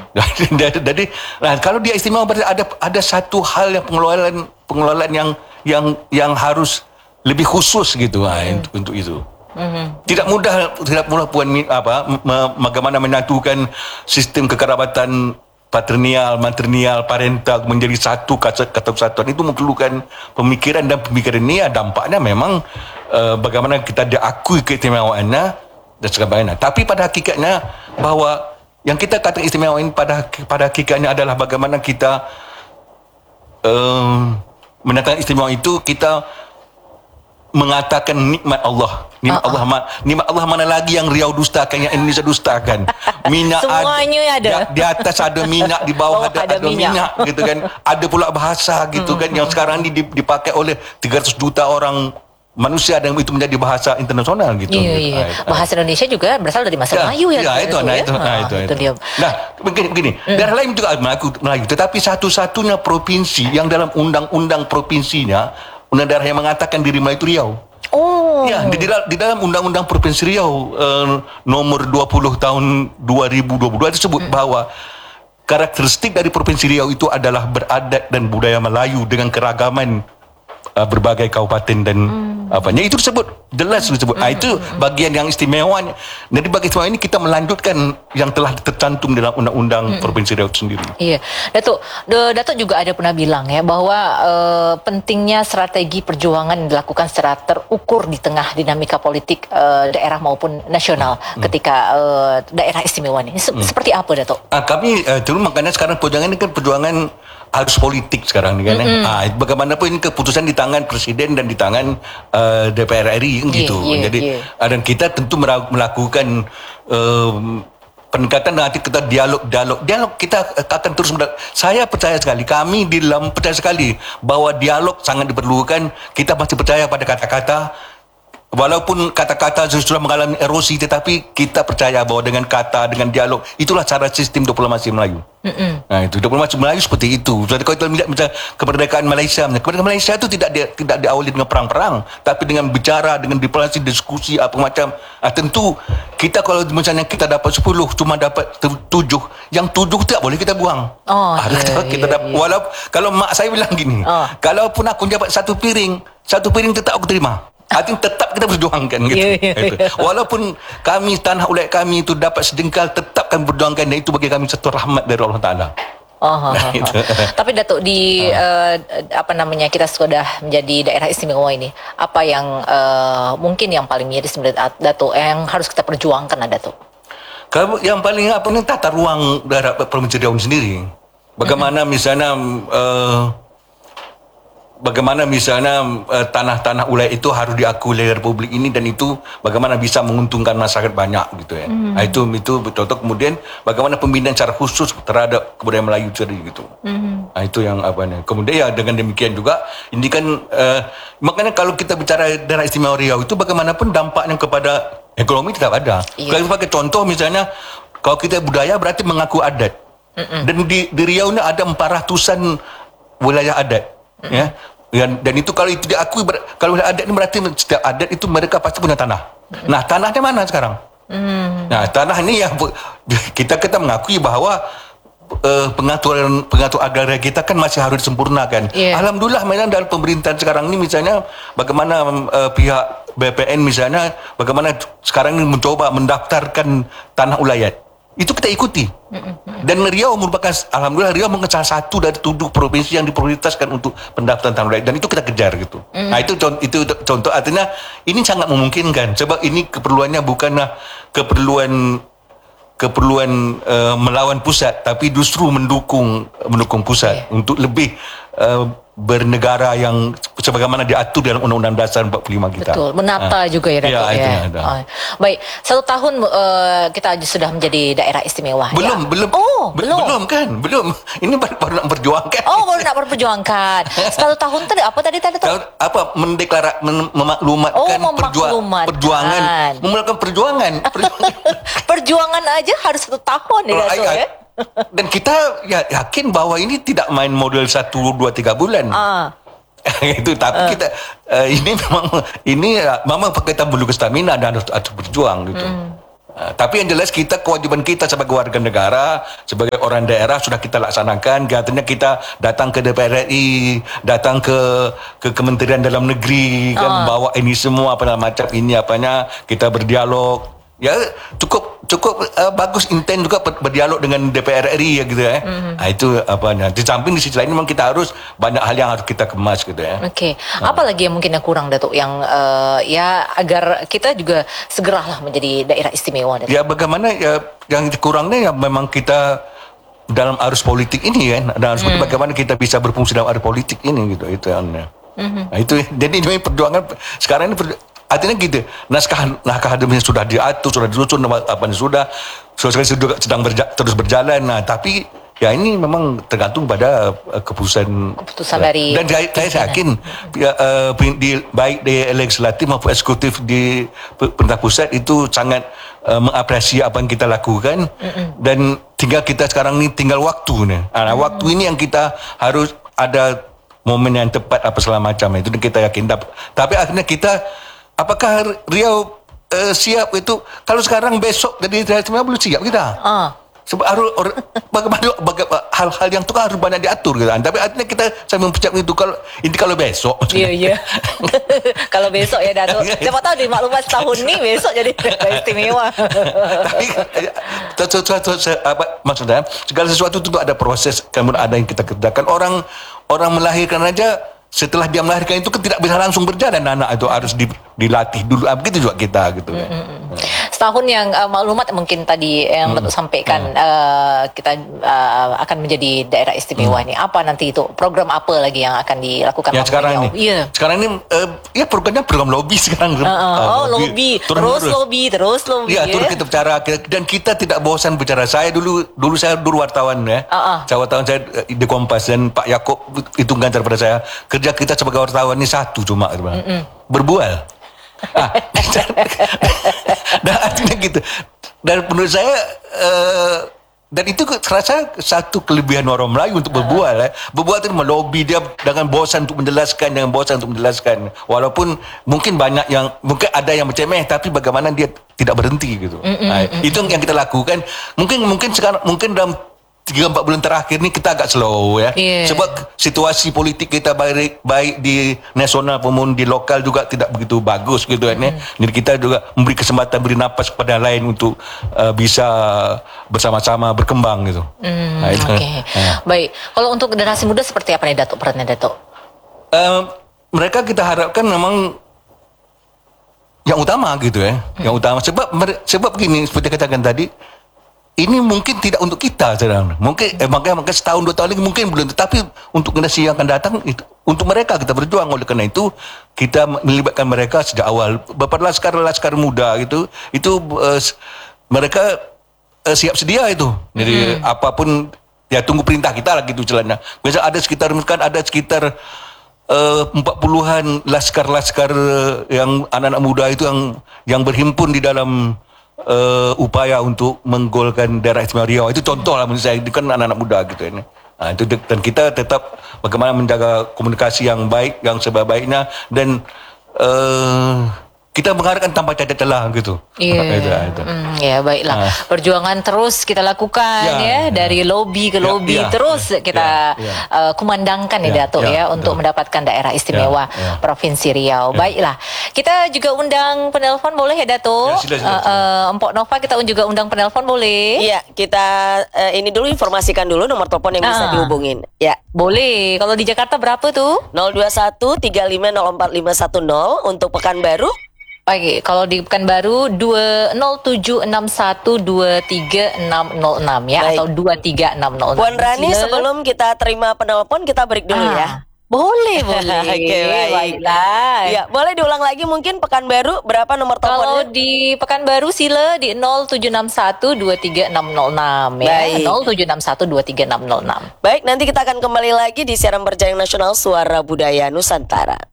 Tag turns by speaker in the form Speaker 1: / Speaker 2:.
Speaker 1: Jadi kalau dia istimewa berarti ada satu hal yang pengelolaan yang harus lebih khusus gitu untuk itu. Tidak mudah Puan bagaimana menyatukan sistem kekerabatan matrinial, parental menjadi satu kesatuan itu memerlukan pemikiran, dan pemikiran ini dampaknya memang bagaimana kita diakui keistimewaannya dan sebagainya. Tapi pada hakikatnya bahwa yang kita katakan istimewa ini pada hakikatnya adalah bagaimana kita menyatakan istimewa itu kita mengatakan nikmat Allah. Nikmat Allah mana lagi yang Riau dustakan, yang Indonesia dustakan. Minyak
Speaker 2: semuanya ada.
Speaker 1: Di atas ada minyak, di bawah ada minyak gitu kan. Ada pula bahasa gitu kan yang sekarang ini dipakai oleh 300 juta orang manusia, dan itu menjadi bahasa internasional gitu.
Speaker 2: Iya. Bahasa Indonesia juga berasal dari bahasa Melayu ya.
Speaker 1: Itu dia. Nah, begini. Daerah lain juga Melayu, tetapi satu-satunya provinsi yang dalam undang-undang provinsinya, undang daerah yang mengatakan diri Melayu itu Riau. Ya, di dalam Undang-Undang Provinsi Riau nomor 20 tahun 2022 disebut bahwa karakteristik dari Provinsi Riau itu adalah beradat dan budaya Melayu dengan keragaman berbagai kabupaten dan itu jelas disebut. Itu bagian yang istimewanya. Jadi bagi semua ini kita melanjutkan yang telah tercantum dalam Undang-Undang Provinsi Riau sendiri.
Speaker 2: Iya, Datuk juga ada pernah bilang ya bahwa pentingnya strategi perjuangan dilakukan secara terukur di tengah dinamika politik daerah maupun nasional ketika daerah istimewa ini. Seperti apa, Datuk?
Speaker 1: Kami dulu makanya sekarang perjuangan ini kan perjuangan harus politik sekarang kan. Bagaimanapun ini keputusan di tangan presiden dan di tangan DPR RI gitu. Jadi dan kita tentu melakukan pendekatan, nanti kita dialog kita akan terus. Saya percaya sekali, kami di dalam percaya sekali bahwa dialog sangat diperlukan. Kita masih percaya pada kata-kata. Walaupun kata-kata sudah mengalami erosi, tetapi kita percaya bahwa dengan kata, dengan dialog, itulah cara sistem diplomasi Melayu. Nah, itu diplomasi Melayu seperti itu. Jadi kalau kita melihat misalnya kemerdekaan Malaysia itu tidak diawali dengan perang-perang, tapi dengan bicara, dengan diplomasi, diskusi apa macam. Tentu kita kalau misalnya kita dapat 10, cuma dapat 7, yang 7 tidak boleh kita buang. Walaupun kalau mak saya bilang gini, kalaupun aku dapat satu piring tetap aku terima. Artinya tetap kita berjuangkan gitu. Walaupun tanah ulat kami itu dapat sedengkal, tetap kami berjuangkan, dan itu bagi kami satu rahmat dari Allah Taala.
Speaker 2: Tapi Datuk kita sudah menjadi daerah istimewa ini, apa yang mungkin yang paling miris menurut Datuk yang harus kita perjuangkan, Datuk?
Speaker 1: Kalau yang paling ini tata ruang daerah Provinsi Riau sendiri. Bagaimana misalnya tanah-tanah ulat itu harus diakui oleh Republik ini, dan itu bagaimana bisa menguntungkan masyarakat banyak gitu ya. Itu contoh. Kemudian bagaimana pembinaan secara khusus terhadap kebudayaan Melayu sendiri gitu. Itu yang kemudian ya dengan demikian juga ini kan makanya kalau kita bicara daerah istimewa Riau itu bagaimanapun dampaknya kepada ekonomi tetap ada. Kalau sebagai contoh misalnya, kalau kita budaya berarti mengaku adat. Dan di Riau ini ada 400-an wilayah adat. Dan itu kalau itu diakui, kalau adat ini berarti setiap adat itu mereka pasti punya tanah. Nah, tanahnya mana sekarang? Nah, tanah ini yang kita mengakui bahwa pengaturan agraria kita kan masih harus disempurnakan. Alhamdulillah memang dalam pemerintahan sekarang ini misalnya bagaimana pihak BPN misalnya bagaimana sekarang ini mencoba mendaftarkan tanah ulayat. Itu kita ikuti. Dan Riau merupakan, alhamdulillah Riau salah satu dari 7 provinsi yang diprioritaskan untuk pendaftaran tanah ulayat, dan itu kita kejar gitu. Nah, itu contoh, artinya ini sangat memungkinkan sebab ini keperluannya bukanlah keperluan melawan pusat, tapi justru mendukung pusat untuk lebih bernegara yang sebagaimana diatur dalam Undang-Undang Dasar 45 kita.
Speaker 2: Betul, menata juga ya, Datuk ya. Baik, 1 tahun kita sudah menjadi daerah istimewa.
Speaker 1: Belum kan? Belum. Ini baru nak memperjuangkan.
Speaker 2: Baru nak memperjuangkan. 1 tahun tadi apa tadi?
Speaker 1: Memaklumatkan perjuangan. Memulakan perjuangan.
Speaker 2: Perjuangan aja harus 1 tahun ya, Datuk ya.
Speaker 1: Dan kita yakin bahwa ini tidak main model 1, 2, 3 bulan. Itu tapi kita ini memang kita perlu stamina dan harus berjuang gitu. Tapi yang jelas kewajiban kita sebagai warga negara, sebagai orang daerah sudah kita laksanakan. Katanya kita datang ke DPR RI, datang ke Kementerian Dalam Negeri, kan bawa ini semua apa macam ini apanya, kita berdialog. Ya cukup bagus, intens juga berdialog dengan DPR RI ya gitu ya. Itu apanya. Di samping di sisi lain memang kita harus banyak hal yang harus kita kemas gitu ya.
Speaker 2: Oke. Apa lagi yang mungkin yang kurang Datuk, yang ya agar kita juga segeralah menjadi daerah istimewa, Datuk?
Speaker 1: Ya bagaimana ya yang kurangnya ya memang kita dalam arus politik ini kan. Dalam arus politik, bagaimana kita bisa berfungsi dalam arus politik ini gitu itu yang. Nah, itu jadi ini perjuangan sekarang ini artinya gitu, naskah akademiknya sudah diatur, sudah disusun, sudah terus berjalan. Nah, tapi ya ini memang tergantung pada keputusan
Speaker 2: dari.
Speaker 1: Dan saya yakin baik di legislatif maupun eksekutif di pemerintah pusat itu sangat mengapresiasi apa yang kita lakukan. Dan tinggal kita sekarang ini tinggal waktu nih. Nah, waktu ini yang kita harus ada momen yang tepat apa segala macam itu kita yakin. Tapi akhirnya kita apakah Riau siap itu? Kalau sekarang besok jadi daerah istimewa belum siap kita. Sebab bagaimana hal-hal yang itu kan harus banyak diatur gitu. Tapi artinya saya mempersiapkan itu kalau besok.
Speaker 2: Iya. Kalau besok ya Datuk. Siapa tahu di maklumat setahun ini besok jadi daerah istimewa.
Speaker 1: Tapi maksudnya segala sesuatu itu ada proses, kemudian ada yang kita kerjakan. Orang melahirkan aja, setelah dia melahirkan itu kan tidak bisa langsung berjalan, anak itu harus dilatih dulu. Begitu juga kita gitu.
Speaker 2: Setahun yang maklumat mungkin tadi yang Datuk sampaikan, kita akan menjadi daerah istimewa ini. Apa nanti itu? Program apa lagi yang akan dilakukan?
Speaker 1: Ya sekarang ini.
Speaker 2: Iya.
Speaker 1: Sekarang ini ya programnya program lobby sekarang.
Speaker 2: Lobby. Terus lobby.
Speaker 1: Ya, terus kita bicara, dan kita tidak bosan bicara. Saya dulu wartawan ya. Saya wartawan saya di Kompas, dan Pak Yaakob itu ngantar pada saya. Kerja kita sebagai wartawan ini satu cuma berbual. Dan artinya gitu. Dan menurut saya dan itu terasa satu kelebihan orang Melayu untuk berbual. Berbual itu melobi, dia dengan bosan untuk menjelaskan. Walaupun mungkin ada yang bercemeh, tapi bagaimana dia tidak berhenti gitu. Itu yang kita lakukan. Mungkin sekarang dalam 3-4 bulan terakhir ni kita agak slow ya. Sebab situasi politik kita baik di nasional maupun di lokal juga tidak begitu bagus gitu kan. Jadi kita juga memberi kesempatan, beri napas kepada lain untuk bisa bersama-sama berkembang gitu.
Speaker 2: Baik. Kalau untuk generasi muda seperti apa nih Datuk, perannya Datuk?
Speaker 1: Mereka kita harapkan memang yang utama gitu ya. Yang utama sebab gini, seperti katakan tadi, ini mungkin tidak untuk kita sekarang. Mungkin setahun 2 tahun lagi mungkin belum, tetapi untuk generasi yang akan datang itu, untuk mereka kita berjuang. Oleh karena itu kita melibatkan mereka sejak awal. Beberapa laskar muda itu mereka siap sedia itu. Jadi apapun ya tunggu perintah kita lah gitu jalannya. Biasa ada sekitar 40-an laskar yang anak-anak muda itu yang berhimpun di dalam upaya untuk menggolkan daerah istimewa Riau. Itu contoh lah menurut saya, itu kan anak-anak muda gitu ini. Itu, dan kita tetap bagaimana menjaga komunikasi yang baik, yang sebaik-baiknya, dan kita mengharapkan tanpa cacat celah gitu.
Speaker 2: Ya baiklah. Perjuangan terus kita lakukan dari lobby ke lobby, terus kita kumandangkan Datuk untuk mendapatkan daerah istimewa Provinsi Riau. Baiklah. Kita juga undang penelpon boleh ya Datuk? Empok Nova kita juga undang penelpon boleh?
Speaker 3: Iya, kita ini dulu informasikan dulu nomor telepon yang bisa dihubungin. Ya,
Speaker 2: boleh. Kalau di Jakarta berapa tuh?
Speaker 3: 021 3504 510 untuk Pekanbaru.
Speaker 2: Oke, kalau di Pekanbaru 20761236606 ya. Baik. Atau 23606.
Speaker 3: Puan Rani, sebelum kita terima penelpon kita break dulu ya.
Speaker 2: Boleh.
Speaker 3: Oke, baiklah. Ya, boleh diulang lagi mungkin Pekanbaru berapa nomor teleponnya?
Speaker 2: Kalau di Pekanbaru sila di 0761236606 ya. 0761236606.
Speaker 3: Baik, nanti kita akan kembali lagi di siaran berjaring nasional Suara Budaya Nusantara.